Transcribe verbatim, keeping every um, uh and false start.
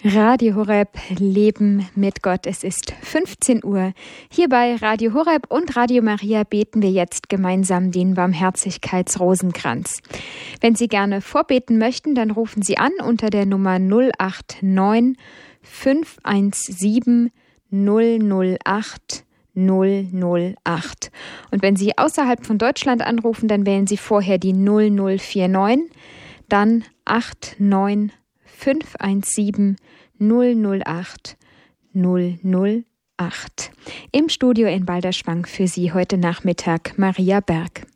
Radio Horeb, Leben mit Gott. Es ist fünfzehn Uhr. Hier bei Radio Horeb und Radio Maria beten wir jetzt gemeinsam den Barmherzigkeitsrosenkranz. Wenn Sie gerne vorbeten möchten, dann rufen Sie an unter der Nummer null acht neun fünf eins sieben null null acht null null acht. Und wenn Sie außerhalb von Deutschland anrufen, dann wählen Sie vorher die null null vier neun, dann acht neun fünf eins sieben null null acht null null acht. Im Studio in Balderschwang für Sie heute Nachmittag Maria Berg.